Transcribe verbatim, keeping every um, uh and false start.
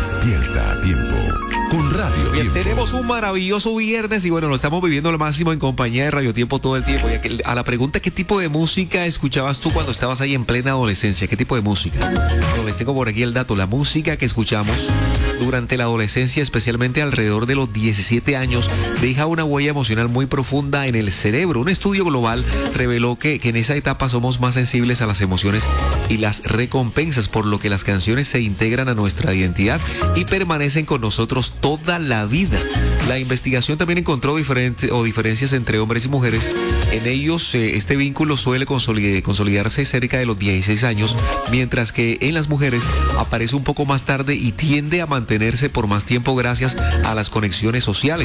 Despierta a tiempo con Radio Bien, Tiempo. tenemos un maravilloso viernes y bueno, lo estamos viviendo al máximo en compañía de Radio Tiempo todo el tiempo. Y a la pregunta, ¿qué tipo de música escuchabas tú cuando estabas ahí en plena adolescencia? ¿Qué tipo de música? Bueno, les tengo por aquí el dato. La música que escuchamos durante la adolescencia, especialmente alrededor de los diecisiete años, deja una huella emocional muy profunda en el cerebro. Un estudio global reveló que, que en esa etapa somos más sensibles a las emociones y las recompensas, por lo que las canciones se integran a nuestra identidad y permanecen con nosotros toda la vida. La investigación también encontró diferentes o diferencias entre hombres y mujeres. En ellos eh, este vínculo suele consolid- consolidarse cerca de los dieciséis años, mientras que en las mujeres aparece un poco más tarde y tiende a mantenerse por más tiempo gracias a las conexiones sociales.